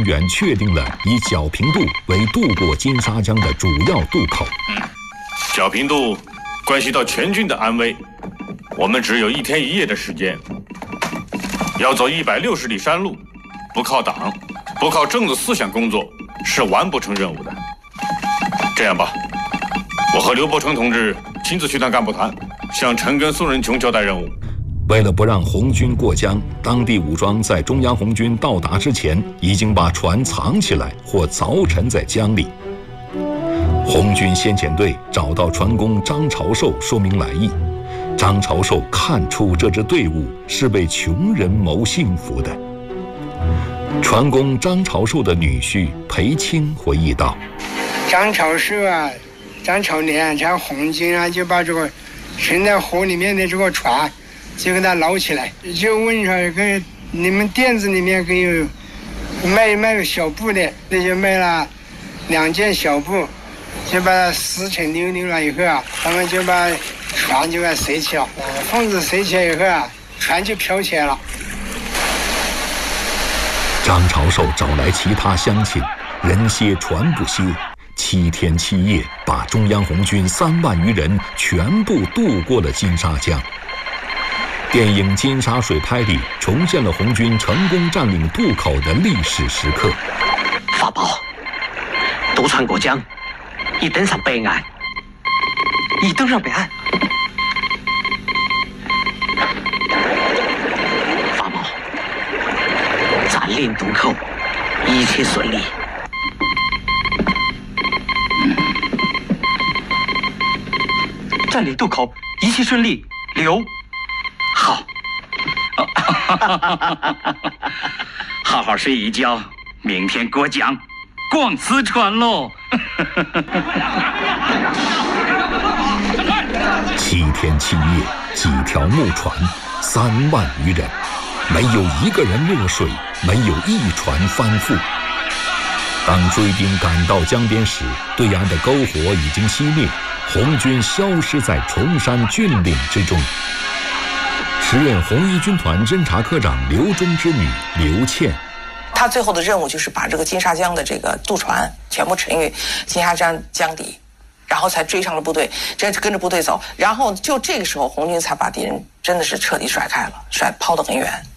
员确定了以皎平渡为渡过金沙江的主要渡口。 皎平渡关系到全军的安危，我们只有1天1夜的时间，要走160里山路，不靠党，不靠政治思想工作，是完不成任务的。这样吧，我和刘伯承同志亲自去趟干部团，向陈跟宋仁琼交代任务。 为了不让红军过江，当地武装在中央红军到达之前，已经把船藏起来或凿沉在江里。红军先遣队找到船工张朝寿说明来意，张朝寿看出这支队伍是为穷人谋幸福的。船工张朝寿的女婿裴清回忆道： 张朝寿啊，张朝年，这红军啊，就把这个沉在河里面的这个船就给它捞起来，就问说跟你们店子里面给有卖小布的，那就卖了2件小布，就把它撕成溜溜了以后啊，他们就把船就给塞起了，缝子塞起来以后啊，船就飘起来了。 张朝寿找来其他乡亲，人歇船不歇，7天7夜把中央红军3万余人全部渡过了金沙江。电影《金沙水拍》里重现了红军成功占领渡口的历史时刻。 法宝，渡船过江，已登上北岸，已登上北岸。法宝，占领渡口，一切顺利。占领渡口，一切顺利。刘。好，好好睡一觉，明天过江，逛四川喽。 7天7夜，几条木船，3万余人，没有一个人落水，没有一船翻覆。当追兵赶到江边时，对岸的篝火已经熄灭，红军消失在崇山峻岭之中。时任红一军团侦察科长刘忠之女刘倩， 他最后的任务就是把这个金沙江的这个渡船全部沉于金沙江江底，然后才追上了部队，跟着部队走，然后就这个时候红军才把敌人真的是彻底甩开了，抛得很远。